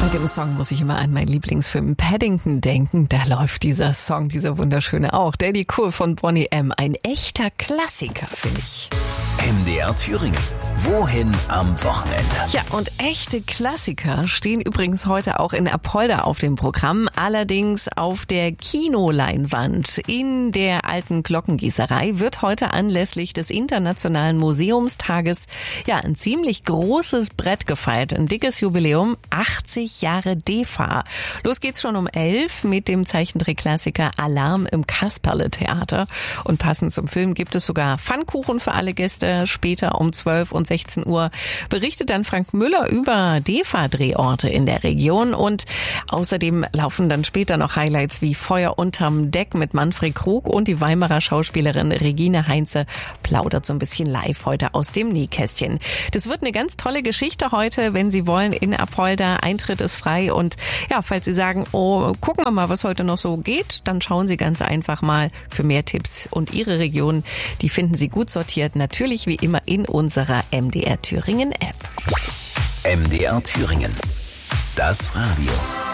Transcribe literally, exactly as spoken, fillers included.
Bei dem Song muss ich immer an meinen Lieblingsfilm Paddington denken. Da läuft dieser Song, dieser wunderschöne auch. Daddy Cool von Boney M. Ein echter Klassiker, finde ich. M D R Thüringen. Wohin am Wochenende? Ja, und echte Klassiker stehen übrigens heute auch in Apolda auf dem Programm. Allerdings auf der Kinoleinwand in der alten Glockengießerei wird heute anlässlich des Internationalen Museumstages ja ein ziemlich großes Brett gefeiert. Ein dickes Jubiläum, achtzig Jahre D E F A. Los geht's schon um elf mit dem Zeichentrickklassiker Alarm im Kasperle-Theater. Und passend zum Film gibt es sogar Pfannkuchen für alle Gäste. Später um zwölf und sechzehn Uhr berichtet dann Frank Müller über D E F A-Drehorte in der Region. Und außerdem laufen dann später noch Highlights wie Feuer unterm Deck mit Manfred Krug, und die Weimarer Schauspielerin Regine Heinze plaudert so ein bisschen live heute aus dem Nähkästchen. Das wird eine ganz tolle Geschichte heute, wenn Sie wollen, in Apolda. Eintritt ist frei, und ja, falls Sie sagen, oh, gucken wir mal, was heute noch so geht, dann schauen Sie ganz einfach mal für mehr Tipps, und Ihre Region, die finden Sie gut sortiert, natürlich wie immer in unserer M D R Thüringen App. M D R Thüringen. Das Radio.